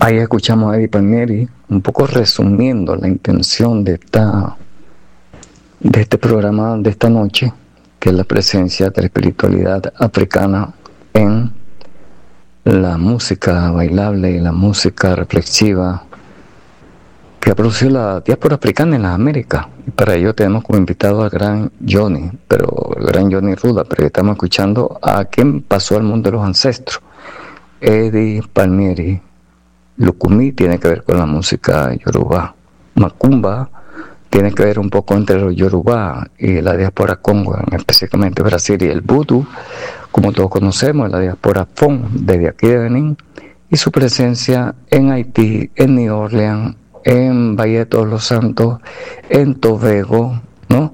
Ahí escuchamos a Eddie Palmieri, un poco resumiendo la intención de este programa de esta noche, que es la presencia de la espiritualidad africana en la música bailable y la música reflexiva que ha producido la diáspora africana en las Américas. Y para ello tenemos como invitado al gran Johnny, pero el gran Johnny Ruda, pero estamos escuchando a quien pasó al mundo de los ancestros, Eddie Palmieri. Lukumi tiene que ver con la música yoruba. Macumba tiene que ver un poco entre los yoruba y la diáspora congo, específicamente Brasil, y el vudú, como todos conocemos, la diáspora fon, desde aquí de Benín, y su presencia en Haití, en New Orleans, en Valle de Todos los Santos, en Tobago, ¿no?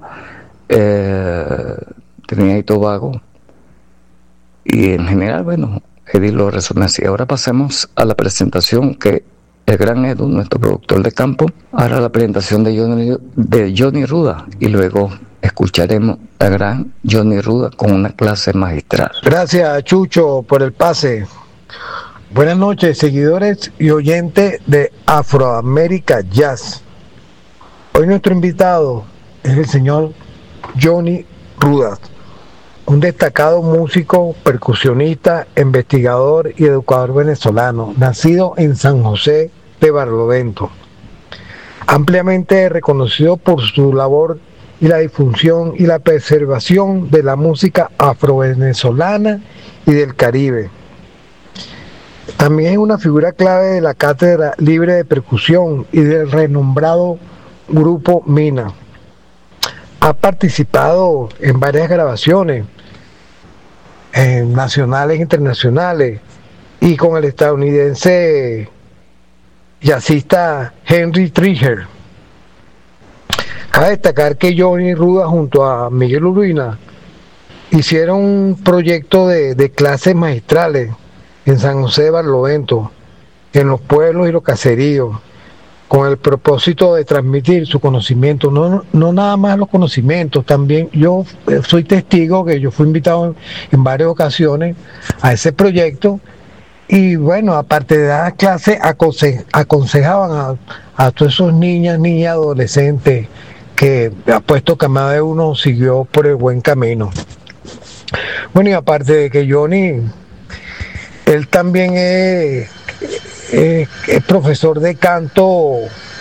Trinidad y Tobago. Y en general, bueno, Eddie lo resume así. Ahora pasemos a la presentación que el gran Edu, nuestro productor de campo, hará la presentación de Johnny Ruda, y luego escucharemos al gran Johnny Ruda con una clase magistral. Gracias, Chucho, por el pase. Buenas noches, seguidores y oyentes de Afroamérica Jazz. Hoy nuestro invitado es el señor Johnny Ruda, un destacado músico, percusionista, investigador y educador venezolano, nacido en San José de Barlovento. Ampliamente reconocido por su labor y la difusión y la preservación de la música afrovenezolana y del Caribe. También es una figura clave de la Cátedra Libre de Percusión y del renombrado Grupo Mina. Ha participado en varias grabaciones nacionales e internacionales, y con el estadounidense jazzista Henry Trigger. Cabe destacar que Johnny Ruda junto a Miguel Urbina hicieron un proyecto de clases magistrales en San José de Barlovento, en los pueblos y los caseríos, con el propósito de transmitir su conocimiento, no nada más los conocimientos, también yo soy testigo que yo fui invitado en varias ocasiones a ese proyecto, y bueno, aparte de dar clases, aconsejaban a todos esos niñas, adolescentes, que apuesto que más de uno siguió por el buen camino. Bueno, y aparte de que Johnny, él también es profesor de canto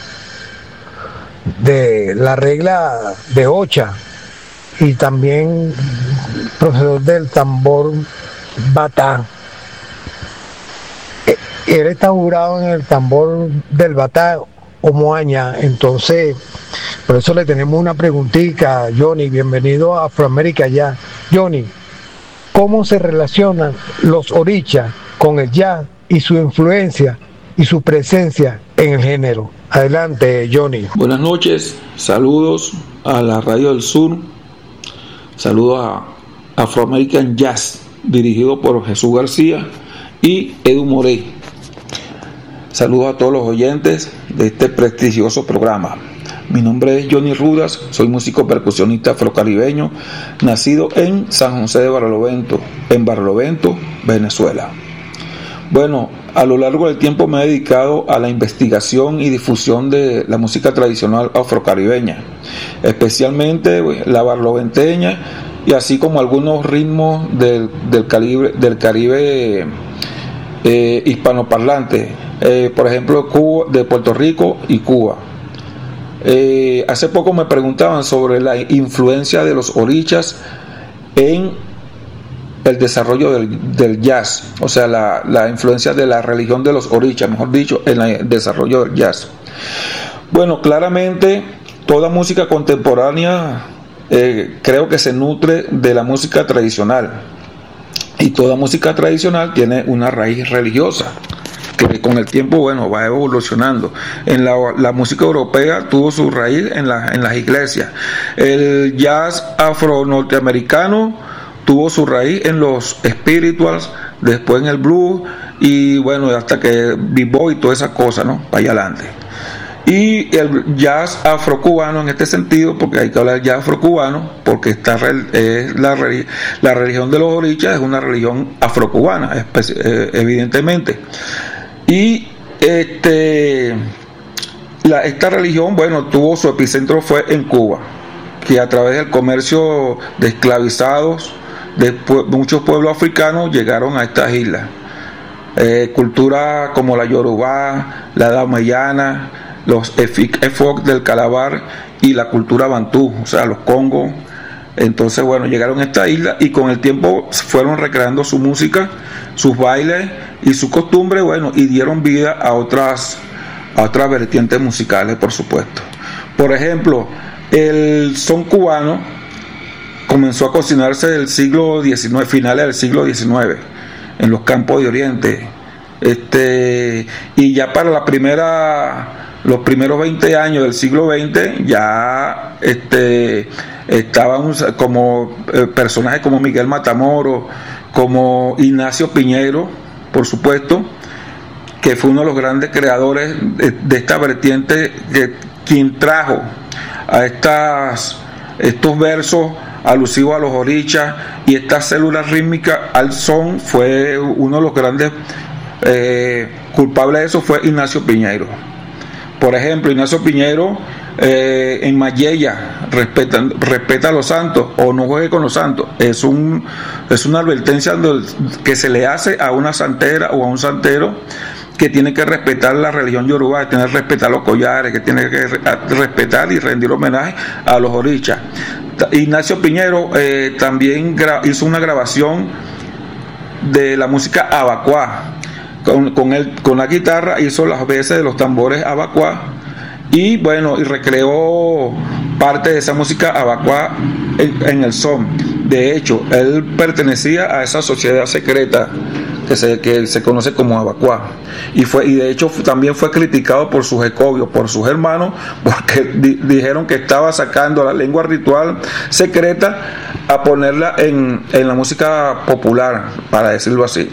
de la regla de Ocha, y también profesor del tambor batá. Él está jurado en el tambor del batá o moaña. Entonces, por eso le tenemos una preguntita, Johnny. Bienvenido a Afroamérica Jazz. Johnny, ¿cómo se relacionan los orichas con el jazz y su influencia y su presencia en el género? Adelante, Johnny. Buenas noches, saludos a la Radio del Sur, saludos a Afroamerican Jazz, dirigido por Jesús García y Edu Morey. Saludos a todos los oyentes de este prestigioso programa. Mi nombre es Johnny Rudas, soy músico percusionista afrocaribeño, nacido en San José de Barlovento, en Barlovento, Venezuela. Bueno, a lo largo del tiempo me he dedicado a la investigación y difusión de la música tradicional afrocaribeña, especialmente la barloventeña, y así como algunos ritmos del Caribe hispanoparlante, por ejemplo Cuba, de Puerto Rico y Cuba. Hace poco me preguntaban sobre la influencia de los orichas en el desarrollo del jazz, o sea, la influencia de la religión de los orichas, mejor dicho, en el desarrollo del jazz. Bueno, claramente toda música contemporánea creo que se nutre de la música tradicional, y toda música tradicional tiene una raíz religiosa que con el tiempo, bueno, va evolucionando. En la música europea tuvo su raíz en las iglesias. El jazz afro-norteamericano tuvo su raíz en los spirituals, después en el blues, y bueno, hasta que bebop y todas esas cosas, ¿no? Para allá adelante. Y el jazz afrocubano en este sentido, porque hay que hablar de jazz afrocubano, porque la religión de los orichas es una religión afrocubana, evidentemente. Y Esta religión, bueno, tuvo su epicentro fue en Cuba, que a través del comercio de esclavizados de muchos pueblos africanos llegaron a estas islas. Cultura como la Yorubá, la Damayana, los Efok del Calabar y la cultura Bantú, o sea, los Congos. Entonces, bueno, llegaron a esta isla y con el tiempo fueron recreando su música, sus bailes y su costumbre, bueno, y dieron vida a otras vertientes musicales, por supuesto. Por ejemplo, el son cubano comenzó a cocinarse del siglo XIX, finales del siglo XIX, en los campos de Oriente. Y ya para los primeros 20 años del siglo XX, ya estaban como personajes como Miguel Matamoros, como Ignacio Piñeiro, por supuesto, que fue uno de los grandes creadores de esta vertiente, quien trajo a estos versos alusivos a los orichas y estas células rítmicas al son. Fue uno de los grandes culpables de eso, fue Ignacio Piñeiro. Por ejemplo, Ignacio Piñeiro en Mayella respeta a los santos, o no juegue con los santos. Es una advertencia que se le hace a una santera o a un santero, que tiene que respetar la religión yoruba, que tiene que respetar los collares, que tiene que respetar y rendir homenaje a los orichas. Ignacio Piñeiro también hizo una grabación de la música abacuá. Con la guitarra hizo las veces de los tambores abacuá, y bueno, y recreó parte de esa música abacuá en el son. De hecho, él pertenecía a esa sociedad secreta que se conoce como abacuá, y de hecho también fue criticado por sus ecobios, por sus hermanos, porque dijeron que estaba sacando la lengua ritual secreta a ponerla en la música popular, para decirlo así.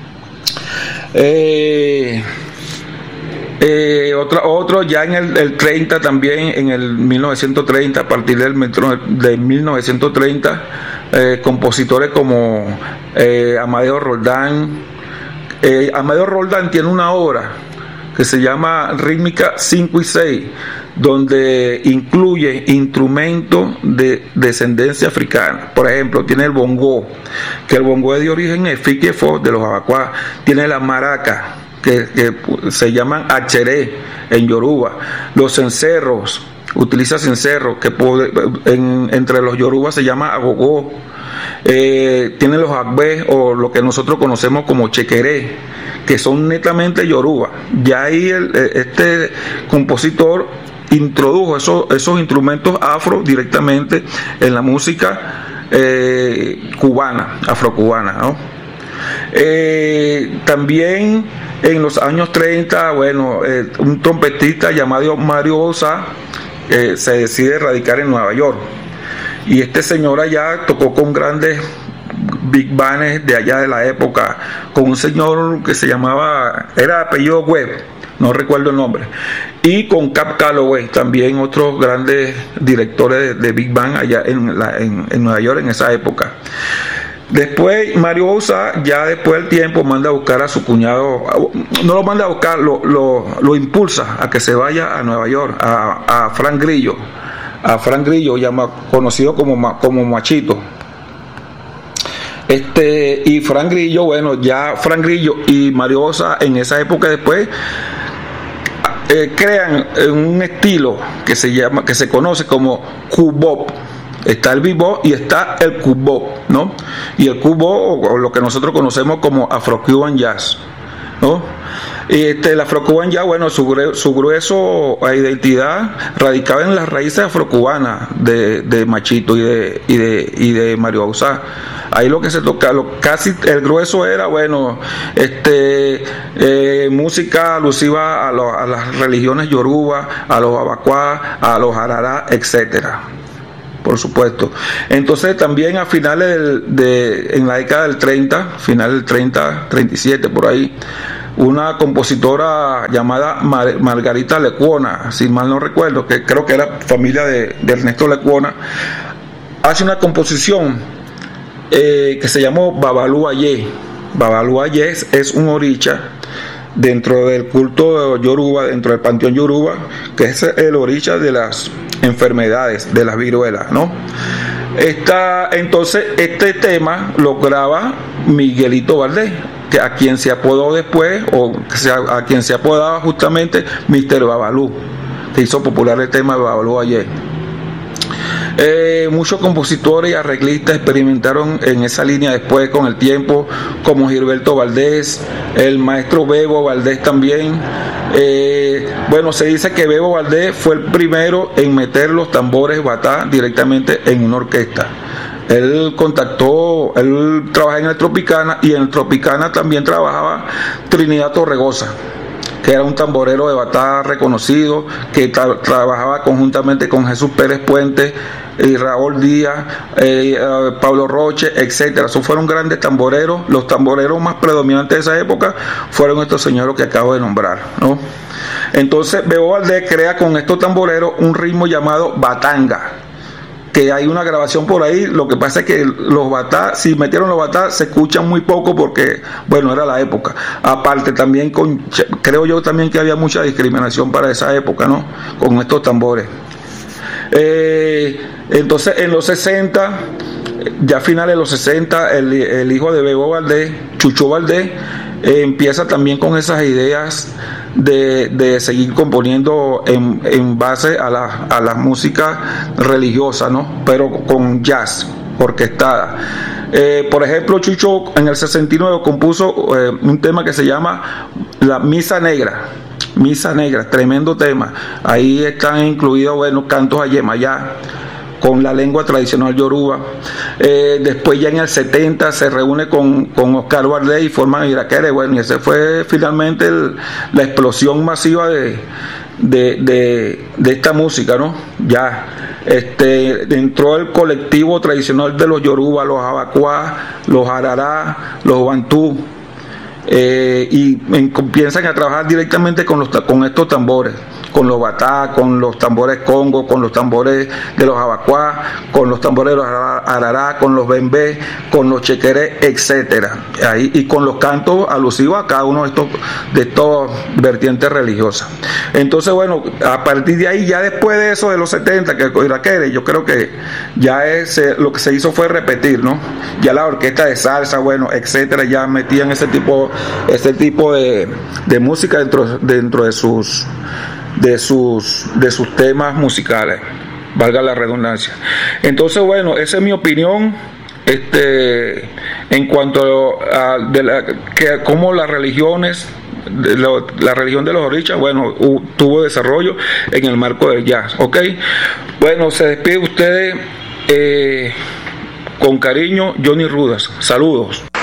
Otro ya en el 30, también en el 1930, a partir de 1930, compositores como Amadeo Roldán. Amadeo Roldán tiene una obra que se llama Rítmica 5 y 6, donde incluye instrumentos de descendencia africana. Por ejemplo, tiene el bongo, que el bongo es de origen efiquefo de los abacuá. Tiene la maraca, que se llaman acheré en yoruba. Los cencerros, utiliza cencerro, que entre los yorubas se llama agogó. Tiene los agbés, o lo que nosotros conocemos como chequeré, que son netamente yoruba. Ya ahí este compositor introdujo esos instrumentos afro directamente en la música cubana, afrocubana, ¿no? También en los años 30, bueno, un trompetista llamado Mario Osa se decide radicar en Nueva York, y este señor allá tocó con grandes big bands de allá de la época, con un señor que se llamaba, era apellido Webb, no recuerdo el nombre, y con Cap Calloway, también otros grandes directores de big band allá en Nueva York en esa época. Después Mario Osa, ya después del tiempo, manda a buscar a su cuñado, no lo manda a buscar, lo impulsa a que se vaya a Nueva York, a Frank Grillo, conocido como Machito. Y Frank Grillo, bueno, ya Frank Grillo y Mario Osa en esa época después crean un estilo que se conoce como cubop. Está el bebop y está el cubop, ¿no? Y el cubop, o lo que nosotros conocemos como Afro-Cuban Jazz, ¿no? El Afro-Cuban Jazz, bueno, su grueso identidad radicaba en las raíces afrocubanas de Machito y de Mario Osa. Ahí lo que se toca, casi el grueso era, bueno, música alusiva a las religiones yoruba, a los abacuá, a los arará, etcétera. Por supuesto. Entonces también a finales en la década del 30, final del 30, 37 por ahí, una compositora llamada Margarita Lecuona, si mal no recuerdo, que creo que era familia de Ernesto Lecuona, hace una composición que se llamó Babalú Ayé. Babalú Ayé es un oricha dentro del culto yoruba, dentro del panteón yoruba, que es el oricha de las enfermedades, de las viruelas, ¿no? Entonces este tema lo graba Miguelito Valdés, a quien se apodó después, a quien se apodaba justamente Mr. Babalú, que hizo popular el tema de Babalú ayer. Muchos compositores y arreglistas experimentaron en esa línea después con el tiempo, como Gilberto Valdés, el maestro Bebo Valdés también. Bueno, se dice que Bebo Valdés fue el primero en meter los tambores batá directamente en una orquesta. Él trabajaba en el Tropicana, y en el Tropicana también trabajaba Trinidad Torregosa, que era un tamborero de batá reconocido, que trabajaba conjuntamente con Jesús Pérez Puente y Raúl Díaz, Pablo Roche, etcétera. Esos fueron grandes tamboreros. Los tamboreros más predominantes de esa época fueron estos señores que acabo de nombrar, ¿no? Entonces Bebo Valdés crea con estos tamboreros un ritmo llamado batanga, que hay una grabación por ahí. Lo que pasa es que los batá, si metieron los batá, se escuchan muy poco porque, bueno, era la época. Aparte también, creo yo también que había mucha discriminación para esa época, ¿no? Con estos tambores. Entonces en los 60, ya finales de los 60, el hijo de Bebo Valdés, Chucho Valdés, empieza también con esas ideas de seguir componiendo en base a la música religiosa, ¿no? Pero con jazz orquestada. Por ejemplo, Chucho en el 69 compuso un tema que se llama La Misa Negra. Misa Negra, tremendo tema. Ahí están incluidos, bueno, cantos a Yemayá, con la lengua tradicional yoruba. Después ya en el 70 se reúne con Oscar Valdés y forman Iraquere. Bueno, y ese fue finalmente la explosión masiva de esta música, ¿no? Ya entró el colectivo tradicional de los yoruba, los abacuá, los arará, los bantú, y comienzan a trabajar directamente con estos tambores, con los batá, con los tambores congo, con los tambores de los abacuá, con los tambores de los arará, con los bembé, con los chequeré, etcétera, y con los cantos alusivos a cada uno de estos vertientes religiosas. Entonces, bueno, a partir de ahí, ya después de eso de los 70, que Iraquere, yo creo que ya lo que se hizo fue repetir, ¿no? Ya la orquesta de salsa, bueno, etcétera, ya metían ese tipo de música dentro de sus temas musicales, valga la redundancia. Entonces, bueno, esa es mi opinión en cuanto a cómo las religiones, la religión de los orichas, bueno, tuvo desarrollo en el marco del jazz, ¿ok? Bueno, se despide ustedes con cariño, Johnny Rudas. Saludos.